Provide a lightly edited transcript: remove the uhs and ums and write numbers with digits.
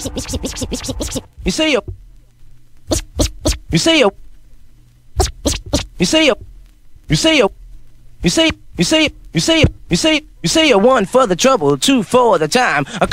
You say you. You say you. You say you. You say you. You say you say you say you say you say you're one for the trouble, two for the time.